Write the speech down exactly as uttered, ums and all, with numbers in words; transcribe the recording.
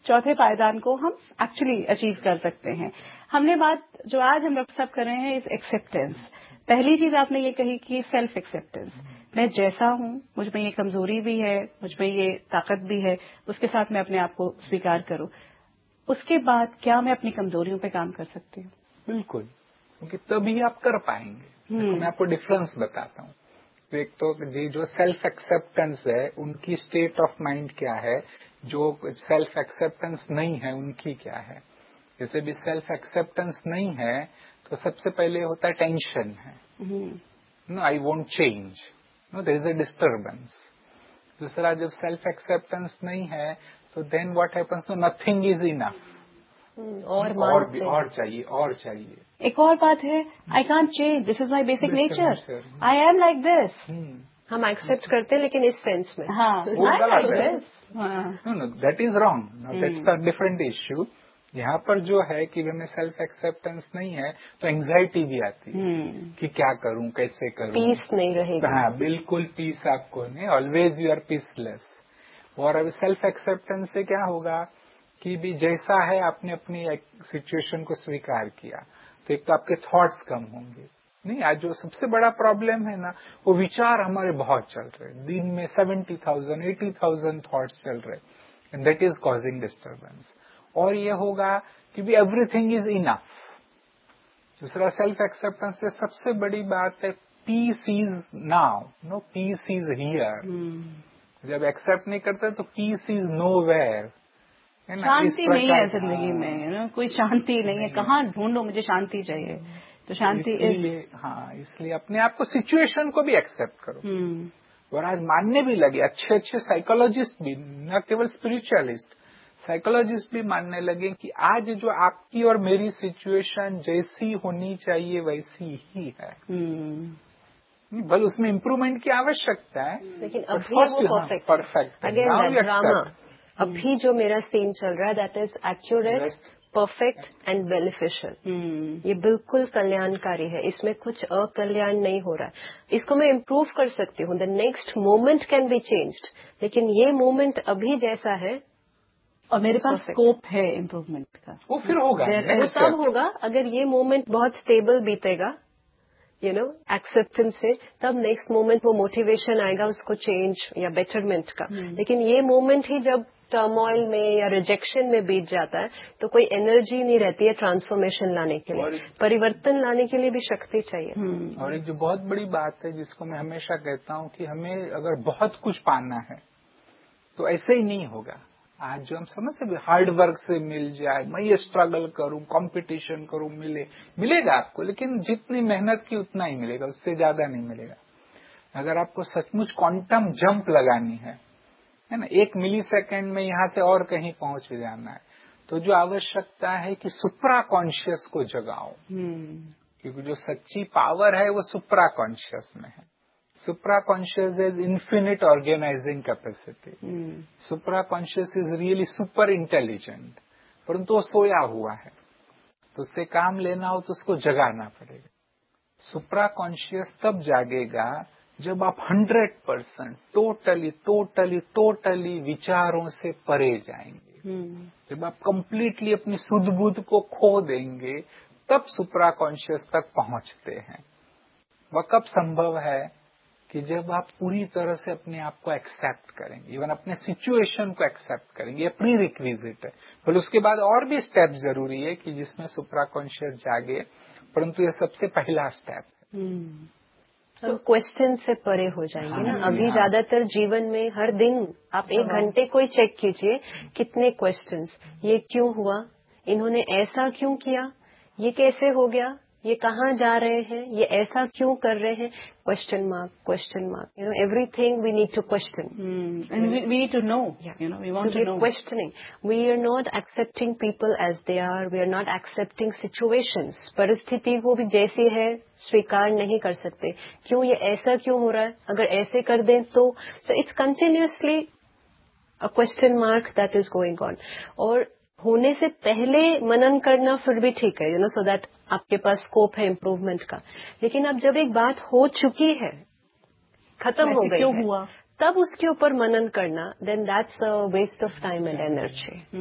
चौथे पायदान को हम एक्चुअली अचीव कर सकते हैं। हमने बात जो आज हम लोग सब कर रहे हैं इस एक्सेप्टेंस। पहली चीज आपने ये कही कि सेल्फ एक्सेप्टेंस, मैं जैसा हूं, मुझ में ये कमजोरी भी है, मुझ में ये ताकत भी है, उसके साथ मैं अपने आप को स्वीकार करूं। उसके बाद क्या मैं अपनी कमजोरियों पे काम कर सकती हूँ? बिल्कुल, क्योंकि तभी आप कर पाएंगे। देखो मैं आपको डिफरेंस बताता हूँ। तो एक तो जी जो सेल्फ एक्सेप्टेंस है उनकी स्टेट ऑफ माइंड क्या है, जो सेल्फ एक्सेप्टेंस नहीं है उनकी क्या है। जैसे भी सेल्फ एक्सेप्टेंस नहीं है तो सबसे पहले होता है टेंशन है, no I won't change, no there is a disturbance. दूसरा जब सेल्फ एक्सेप्टेंस नहीं है तो then what happens, no nothing is enough, और और भी और चाहिए और चाहिए। एक और बात है, I can't change, this is my basic nature, I am like this. हम एक्सेप्ट करते हैं लेकिन इस सेंस में हाँ, वो गलत है। No know that is wrong, that's a different issue. यहाँ पर जो है कि हमें सेल्फ एक्सेप्टेंस नहीं है तो एंग्जाइटी भी आती है कि क्या करूं, कैसे करूं, पीस नहीं रहेगी। हाँ बिल्कुल पीस आपको नहीं, ऑलवेज यू आर पीसलेस। और अब सेल्फ एक्सेप्टेंस से क्या होगा कि भी जैसा है आपने अपनी सिचुएशन को स्वीकार किया तो एक तो आपके थॉट्स कम होंगे। नहीं, आज जो सबसे बड़ा प्रॉब्लम है ना, वो विचार हमारे बहुत चल रहे हैं, दिन में seventy thousand eighty thousand thoughts चल रहे, and that is causing disturbance. और ये होगा कि भी एवरीथिंग इज इनफ। दूसरा सेल्फ एक्सेप्टेंस से सबसे बड़ी बात है piece is now, no piece is here. जब एक्सेप्ट नहीं करते तो पीस इज नो वेयर, शांति नहीं है जिंदगी में, ना कोई शांति नहीं है, कहाँ ढूंढो, मुझे शांति चाहिए। तो शांति इसलिए हाँ, इसलिए अपने आप को सिचुएशन को भी एक्सेप्ट करो। और आज मानने भी लगे अच्छे अच्छे साइकोलॉजिस्ट भी, न केवल स्पिरिचुअलिस्ट, साइकोलॉजिस्ट भी मानने लगे कि आज जो आपकी और मेरी सिचुएशन जैसी होनी चाहिए वैसी ही है। बल उसमें इम्प्रूवमेंट की आवश्यकता है, लेकिन अभी वो परफेक्ट परफेक्ट अगेन ड्रामा। अभी जो मेरा सीन चल रहा है that is accurate, perfect and beneficial. ये बिल्कुल कल्याणकारी है, इसमें कुछ अकल्याण नहीं हो रहा है। इसको मैं इम्प्रूव कर सकती हूँ, the next moment can be changed, लेकिन ये मोमेंट अभी जैसा है और मेरे पास स्कोप है इम्प्रूवमेंट का, वो फिर होगा। वो तब होगा अगर ये मोमेंट बहुत स्टेबल बीतेगा, यू नो एक्सेप्टेंस से, तब नेक्स्ट मोमेंट वो मोटिवेशन आएगा उसको चेंज या बेटरमेंट का। लेकिन ये मोमेंट ही जब टर्मोइल में या रिजेक्शन में बीत जाता है तो कोई एनर्जी नहीं रहती है ट्रांसफॉर्मेशन लाने के लिए, परिवर्तन लाने के लिए भी शक्ति चाहिए। और एक जो बहुत बड़ी बात है जिसको मैं हमेशा कहता हूँ कि हमें अगर बहुत कुछ पाना है तो ऐसे ही नहीं होगा। आज जो हम समझ सकते हार्ड वर्क से मिल जाए, मैं ये स्ट्रगल करूं, कंपटीशन करूं, मिले मिलेगा आपको, लेकिन जितनी मेहनत की उतना ही मिलेगा, उससे ज्यादा नहीं मिलेगा। अगर आपको सचमुच क्वांटम जंप लगानी है, है ना, एक मिली सेकेंड में यहां से और कहीं पहुंच जाना है, तो जो आवश्यकता है कि सुप्रा कॉन्शियस को जगाओ, क्योंकि जो सच्ची पावर है वो सुप्रा कॉन्शियस में है। सुप्रा conscious is infinite organising capacity. Supra conscious is really super intelligent, परंतु वो सोया हुआ है, तो उससे काम लेना हो तो उसको जगाना पड़ेगा। सुप्रा कॉन्शियस तब जागेगा जब आप hundred percent totally totally totally विचारों से परे जाएंगे। जब आप कंप्लीटली अपनी सुध बुध को खो देंगे तब सुप्रा कॉन्शियस तक पहुंचते हैं। वह कब संभव है कि जब आप पूरी तरह से अपने आप को एक्सेप्ट करेंगे, इवन अपने सिचुएशन को एक्सेप्ट करेंगे। ये प्री रिक्विजिट है, पर उसके बाद और भी स्टेप जरूरी है कि जिसमें सुप्रा कॉन्शियस जागे, परंतु ये सबसे पहला स्टेप है। तो क्वेश्चन से परे हो जाएंगे हाँ, ना। अभी हाँ। ज्यादातर जीवन में हर दिन आप एक घंटे को ही चेक कीजिए कितने क्वेश्चंस, ये क्यों हुआ, इन्होंने ऐसा क्यों किया, ये कैसे हो गया, ये कहाँ जा रहे हैं, ये ऐसा क्यों कर रहे हैं, question mark question mark, you know everything we need to question and we need to know, you know we want to know. Questioning, we are not accepting people as they are, we are not accepting situations, परिस्थिति को भी जैसी है स्वीकार नहीं कर सकते। क्यों ये ऐसा क्यों हो रहा है, अगर ऐसे कर दें तो, so it's continuously a question mark that is going on. और होने से पहले मनन करना फिर भी ठीक है, यू नो, सो दैट आपके पास स्कोप है इम्प्रूवमेंट का। लेकिन अब जब एक बात हो चुकी है, खत्म हो गई है, हुआ? तब उसके ऊपर मनन करना, then that's a waste of time and energy.